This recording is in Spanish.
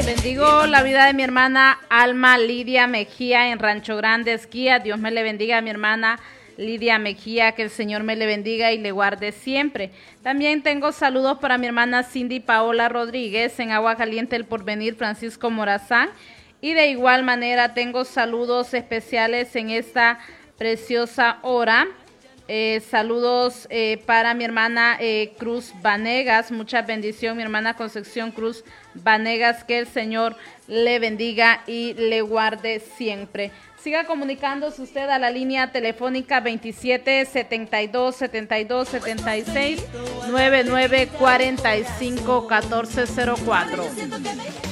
Bendigo la vida de mi hermana Alma Lidia Mejía en Rancho Grande, Esquía. Dios me le bendiga a mi hermana Lidia Mejía, que el Señor me le bendiga y le guarde siempre. También tengo saludos para mi hermana Cindy Paola Rodríguez en Agua Caliente El Porvenir, Francisco Morazán. Y de igual manera tengo saludos especiales en esta preciosa hora. Saludos para mi hermana Cruz Vanegas, mucha bendición, mi hermana Concepción Cruz Vanegas, que el Señor le bendiga y le guarde siempre. Siga comunicándose usted a la línea telefónica 27 72 72 76 99 45 1404.